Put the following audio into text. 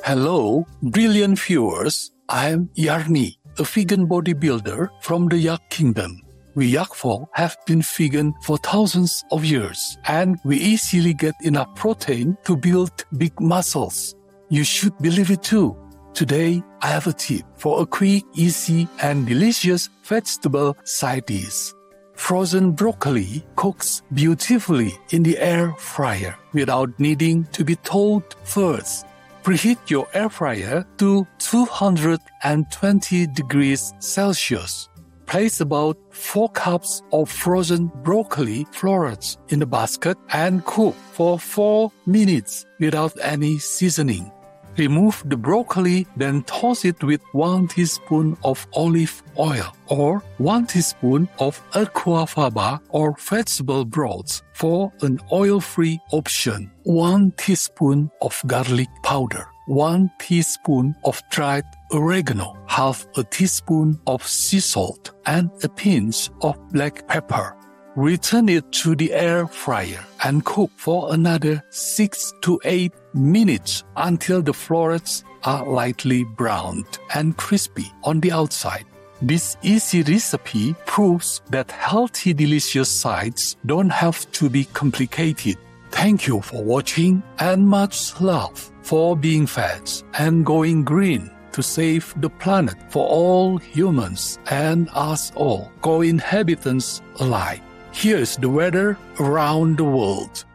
Hello, brilliant viewers. I'm Yarni, a vegan bodybuilder from the Yak Kingdom. We Yak folk have been vegan for thousands of years, and we easily get enough protein to build big muscles. You should believe it too. Today, I have a tip for a quick, easy, and delicious vegetable side dish. Frozen broccoli cooks beautifully in the air fryer without needing to be told first. Preheat your air fryer to 220 degrees Celsius. Place about 4 cups of frozen broccoli florets in the basket and cook for 4 minutes without any seasoning. Remove the broccoli, then toss it with 1 teaspoon of olive oil or 1 teaspoon of aquafaba or vegetable broth for an oil-free option, 1 teaspoon of garlic powder, 1 teaspoon of dried oregano, half a teaspoon of sea salt, and a pinch of black pepper. Return it to the air fryer and cook for another 6 to 8 minutes until the florets are lightly browned and crispy on the outside. This easy recipe proves that healthy, delicious sides don't have to be complicated. Thank you for watching and much love for being fed and going green to save the planet for all humans and us all co-inhabitants alike. Here's the weather around the world.